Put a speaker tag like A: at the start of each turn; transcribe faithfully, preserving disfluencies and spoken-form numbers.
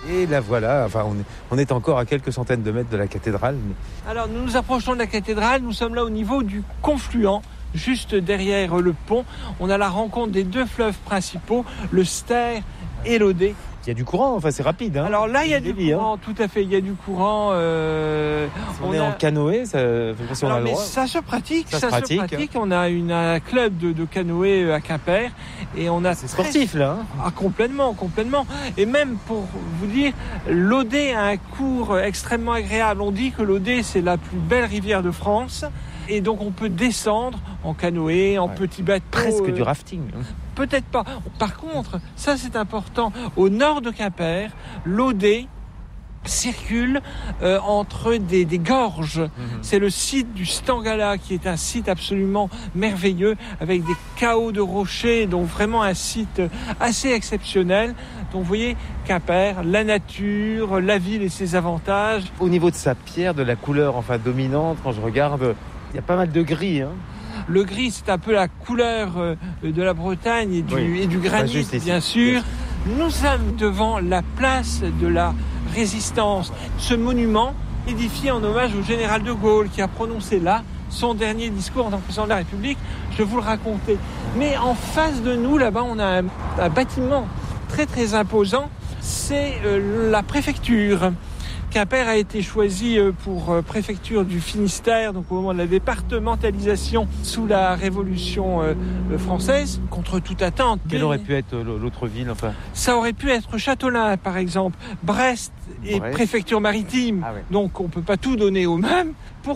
A: Et la voilà, enfin on est, on est encore à quelques centaines de mètres de la cathédrale. Mais...
B: Alors nous nous approchons de la cathédrale, nous sommes là au niveau du confluent, juste derrière le pont. On a la rencontre des deux fleuves principaux, le Ster et l'Oder.
A: Il y a du courant, enfin c'est rapide. Hein.
B: Alors là, il y a du
A: débit,
B: courant,
A: hein.
B: tout à fait, il y a du courant. Euh,
A: si on, on est
B: a...
A: en canoë, ça fait si on
B: Alors,
A: a le
B: mais
A: droit.
B: ça se pratique, ça,
A: ça se
B: se
A: pratique.
B: pratique. On a une, un club de, de canoë à Quimper et on a.
A: C'est sportif très... là. Hein.
B: Ah, complètement, complètement. Et même pour vous dire, l'Oder a un cours extrêmement agréable. On dit que l'Oder c'est la plus belle rivière de France. Et donc on peut descendre en canoë, en ouais. petit bateau.
A: Presque euh... du rafting.
B: Peut-être pas. Par contre, ça c'est important, au nord de Quimper, l'Oder circule euh, entre des, des gorges. Mmh. C'est le site du Stangala qui est un site absolument merveilleux avec des chaos de rochers, donc vraiment un site assez exceptionnel. Donc vous voyez, Quimper, la nature, la ville et ses avantages.
A: Au niveau de sa pierre, de la couleur enfin dominante, quand je regarde, il y a pas mal de gris. Hein.
B: Le gris, c'est un peu la couleur de la Bretagne et du, oui. et du granit, bien sûr. Nous sommes devant la place de la Résistance. Ce monument, édifié en hommage au général de Gaulle, qui a prononcé là son dernier discours en tant que président de la République. Je vais vous le raconter. Mais en face de nous, là-bas, on a un, un bâtiment très, très imposant. C'est euh, la préfecture. Quimper a été choisi pour préfecture du Finistère, donc au moment de la départementalisation sous la Révolution française, contre toute attente.
A: Quelle aurait pu être l'autre ville enfin
B: Ça aurait pu être Châteaulin, par exemple. Brest est Brest. préfecture maritime, ah ouais. donc on ne peut pas tout donner aux mêmes. Pour